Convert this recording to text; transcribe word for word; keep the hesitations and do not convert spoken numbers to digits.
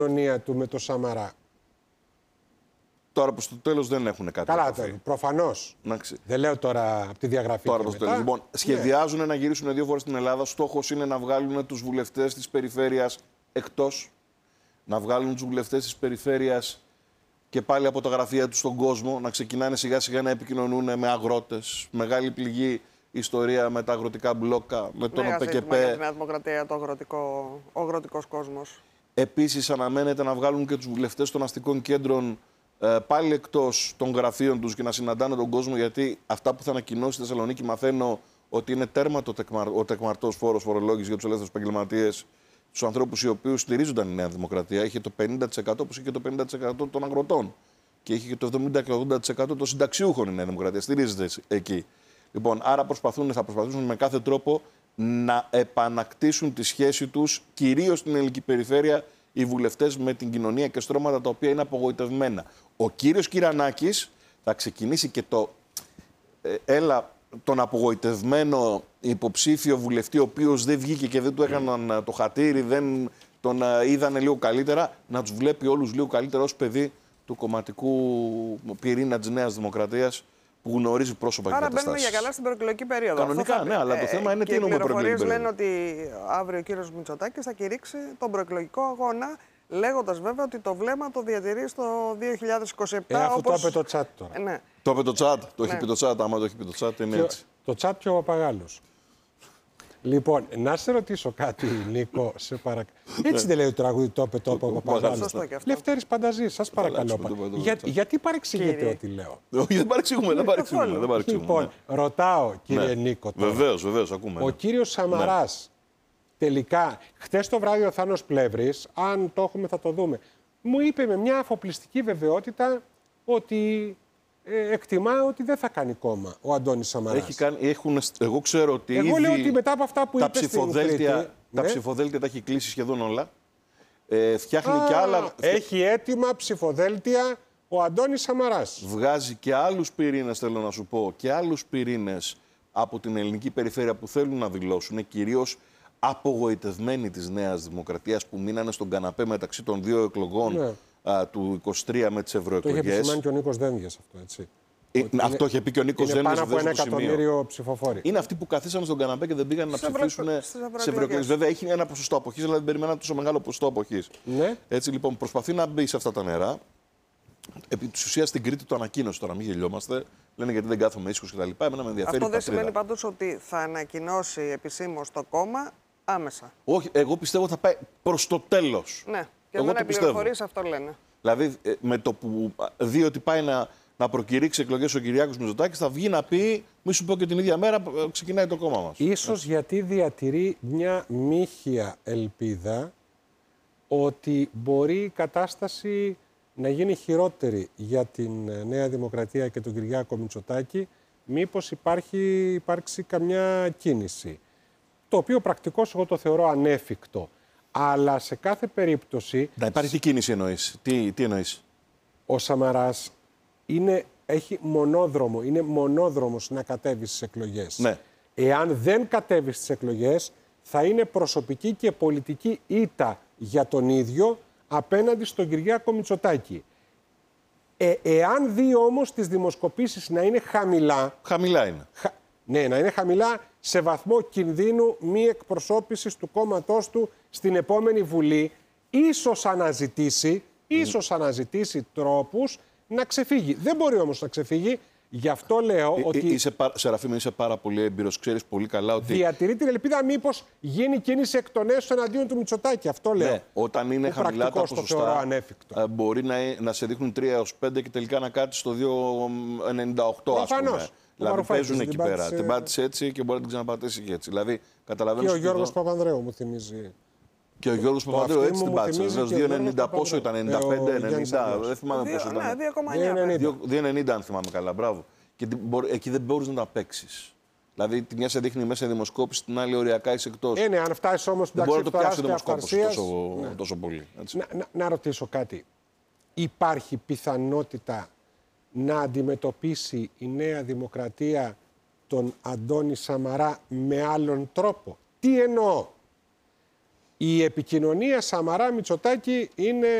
κοινωνία του με το Σαμαρά. Τώρα προς το τέλος δεν έχουν κάτι. Καλά, προφανώς. Δεν λέω τώρα από τη διαγραφή. Τώρα προς το τέλος. Λοιπόν, σχεδιάζουν ναι. να γυρίσουν δύο φορές στην Ελλάδα. Στόχος είναι να βγάλουν τους βουλευτές της περιφέρειας εκτός. Να βγάλουν τους βουλευτές της περιφέρειας και πάλι από τα γραφεία τους στον κόσμο. Να ξεκινάνε σιγά σιγά να επικοινωνούν με αγρότες. Μεγάλη πληγή ιστορία με τα αγροτικά μπλόκα, με τον ναι, ΟΠΕΚΕΠΕ. Για τη Νέα Δημοκρατία, το αγροτικό, ο αγροτικός κόσμος. Επίσης αναμένεται να βγάλουν και τους βουλευτές των αστικών κέντρων ε, πάλι εκτός των γραφείων τους και να συναντάνε τον κόσμο, γιατί αυτά που θα ανακοινώσει στη Θεσσαλονίκη μαθαίνω ότι είναι τέρμα το τεκμαρ, ο τεκμαρτός φόρος φορολόγησης για τους ελεύθερους επαγγελματίες, τους ανθρώπους οι οποίους στηρίζονταν η Νέα Δημοκρατία. Είχε το πενήντα τοις εκατό όπως είχε και το πενήντα τοις εκατό των αγροτών. Και είχε και το εβδομήντα και ογδόντα τοις εκατό των συνταξιούχων η Νέα Δημοκρατία. Στηρίζεται εκεί. Λοιπόν, άρα προσπαθούν, θα προσπαθήσουν με κάθε τρόπο να επανακτήσουν τη σχέση τους, κυρίως στην ελληνική περιφέρεια, οι βουλευτές με την κοινωνία και στρώματα τα οποία είναι απογοητευμένα. Ο κύριος Κυρανάκης θα ξεκινήσει και το ε, έλα τον απογοητευμένο υποψήφιο βουλευτή, ο οποίος δεν βγήκε και δεν του έκαναν το χατήρι, δεν τον είδανε λίγο καλύτερα, να τους βλέπει όλους λίγο καλύτερα ως παιδί του κομματικού πυρήνα της Νέας Δημοκρατίας, που γνωρίζει πρόσωπα και καταστάσεις. Άρα μπαίνουμε για καλά στην προεκλογική περίοδο. Κανονικά, θα... ναι, αλλά το θέμα είναι και τι είναι η προεκλογική περίοδο. λένε ότι αύριο ο κύριος Μητσοτάκης θα κηρύξει τον προεκλογικό αγώνα, λέγοντας βέβαια ότι το βλέμμα το διατηρεί στο δύο χιλιάδες είκοσι επτά. Ε, αφού όπως... το είπε το τσάτ τώρα. Ε, ναι. Το είπε το τσάτ, το ναι. έχει πει το τσάτ, άμα το έχει πει το τσάτ είναι και, έτσι. Το τσάτ και ο Παπαγάλος. Λοιπόν, να σε ρωτήσω κάτι, Νίκο, σε παρακαλώ. Έτσι δεν λέει το τραγούδι το είπε το ο Παπαγάλος. Λευτέρης Πανταζής, σας παρακαλώ. Για, γιατί παρεξηγείτε ό,τι λέω. Όχι, δεν παρεξηγούμε, δεν παρεξηγούμε. Λοιπόν, ρωτάω, κύριε Νίκο. Βεβαίως, βεβαίως, ακούμε. Ο κύριος Σαμαράς, τελικά, χτες το βράδυ ο Θάνος Πλεύρης, αν το έχουμε θα το δούμε, μου είπε με μια αφοπλιστική βεβαιότητα ότι ε, εκτιμά ότι δεν θα κάνει κόμμα ο Αντώνης Σαμαράς. Έχει κάνει, έχουν, εγώ ξέρω ότι εγώ ήδη λέω ότι μετά από αυτά που τα είπε ψηφοδέλτια, στην Κρήτη, τα ναι. ψηφοδέλτια τα έχει κλείσει σχεδόν όλα. Ε, φτιάχνει Α, και άλλα... Έχει έτοιμα ψηφοδέλτια ο Αντώνης Σαμαράς. Βγάζει και άλλους πυρήνες, θέλω να σου πω, και άλλους πυρήνες από την ελληνική περιφέρεια που θέλουν να δηλώσουν, κυρίως απογοητευμένοι της Νέας Δημοκρατίας που μείνανε στον καναπέ μεταξύ των δύο εκλογών ναι. α, του είκοσι τρία με τις ευρωεκλογές. Το είχε επισημάνει και ο Νίκος Δένδιας αυτό, έτσι. Ε, αυτό είναι, είχε πει και ο Νίκος Δένδιας. Είναι πάνω από ένα εκατομμύριο ψηφοφόροι. Είναι αυτοί που καθίσαν στον καναπέ και δεν πήγαν να ψηφίσουν σε ευρωεκλογές. Βέβαια έχει ένα ποσοστό αποχής, αλλά δεν περιμέναν τόσο μεγάλο ποσοστό αποχής. Ναι. Έτσι λοιπόν προσπαθεί να μπει σε αυτά τα νερά. Επί της ουσίας στην Κρήτη το ανακοίνωσε τώρα, μην γελιόμαστε. Λένε γιατί δεν κάθομαι ήσυχος κτλ. Εμένα με ενδιαφέρει. Αυτό δεν σημαίνει πάντως ότι θα ανακοινώσει επισήμως το κόμμα άμεσα. Όχι, εγώ πιστεύω ότι θα πάει προς το τέλος. Ναι, και εγώ εμένα οι πληροφορίες αυτό λένε. Δηλαδή με το που δει ότι πάει να, να προκηρύξει εκλογές ο Κυριάκος Μητσοτάκης, θα βγει να πει, μη σου πω και την ίδια μέρα ξεκινάει το κόμμα μας. Ίσως γιατί διατηρεί μια μύχια ελπίδα ότι μπορεί η κατάσταση να γίνει χειρότερη για την Νέα Δημοκρατία και τον Κυριάκο Μητσοτάκη, μήπως υπάρχει, υπάρξει καμιά κίνηση. Το οποίο πρακτικώς εγώ το θεωρώ ανέφικτο. Αλλά σε κάθε περίπτωση... Να υπάρχει τι κίνηση εννοείς, τι, τι εννοείς. Ο Σαμαράς είναι, έχει μονόδρομο, είναι μονόδρομος να κατέβει στις εκλογές. Ναι. Εάν δεν κατέβει στις εκλογές, θα είναι προσωπική και πολιτική ήττα για τον ίδιο απέναντι στον Κυριάκο Μητσοτάκη. Ε, εάν δει όμως τις δημοσκοπήσεις να είναι χαμηλά... Χαμηλά είναι. Χα, ναι, να είναι χαμηλά σε βαθμό κινδύνου μη εκπροσώπησης του κόμματός του στην επόμενη Βουλή, ίσως αναζητήσει, ίσως αναζητήσει τρόπους να ξεφύγει. Δεν μπορεί όμως να ξεφύγει. Γι' αυτό λέω ε, ότι. Είσαι, Σεραφείμ, είσαι πάρα πολύ έμπειρος. Ξέρεις πολύ καλά ότι. Διατηρεί την ελπίδα μήπως γίνει κίνηση εκ των έσω εναντίον του Μητσοτάκη. Αυτό λέω. Ναι, όταν είναι χαμηλά τα ποσοστά, μπορεί να, να σε δείχνουν τρία έως πέντε και τελικά να κάτσει στο δύο ενενήντα οκτώ. Προφανώς. Δηλαδή παίζουν εκεί πέρα. Πάτησε... Την πάτησε έτσι και μπορεί να την ξαναπατήσει και έτσι. Δηλαδή, καταλαβαίνεις. Και ο Γιώργος εδώ... Παπανδρέου μου θυμίζει. Και ο Γιώργος Παπανδρέου έτσι την πάτησε. δύο ενενήντα πόσο ήταν, ενενήντα πέντε ενενήντα. Δεν θυμάμαι πόσο ήταν. δύο ενενήντα αν θυμάμαι καλά. Μπράβο. Και εκεί δεν μπορείς να τα παίξεις. Δηλαδή, τη μια σε δείχνει μέσα δημοσκόπηση, την άλλη οριακά είσαι εκτός. Είναι, αν φτάσει όμως δεν μπορεί να το πιάσει ο δημοσκόπηση τόσο, ναι. τόσο πολύ. Έτσι. Να, να, να ρωτήσω κάτι. Υπάρχει πιθανότητα να αντιμετωπίσει η Νέα Δημοκρατία τον Αντώνη Σαμαρά με άλλον τρόπο? Τι εννοώ? Η επικοινωνία Σαμαρά-Μητσοτάκη είναι